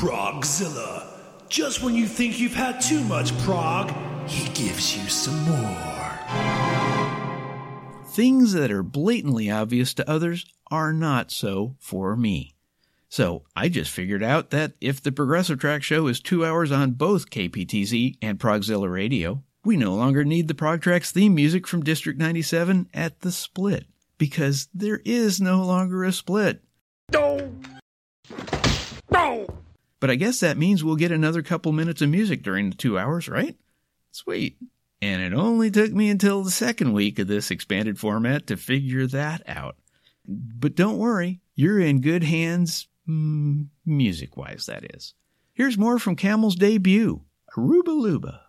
Progzilla. Just when you think you've had too much prog, he gives you some more. Things that are blatantly obvious to others are not so for me. So I just figured out that if the Progressive Track show is 2 hours on both KPTZ and Progzilla Radio, we no longer need the ProgTracks theme music from District 97 at the split, because there is no longer a split. No! No! But I guess that means we'll get another couple minutes of music during the 2 hours, right? Sweet. And it only took me until the second week of this expanded format to figure that out. But don't worry, you're in good hands, music-wise, that is. Here's more from Camel's debut, Aruba Luba.